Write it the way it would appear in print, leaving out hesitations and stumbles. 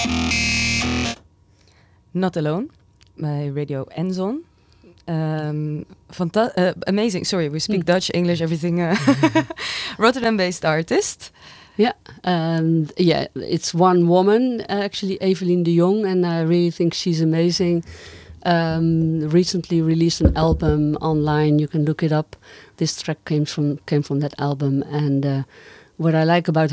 Not Alone by Radio Enzon. Amazing. Sorry, we speak Dutch, English, everything. Rotterdam-based artist. Yeah, it's one woman, actually, Evelien de Jong, and I really think she's amazing. Recently released an album online. You can look it up. This track came from that album, and what I like about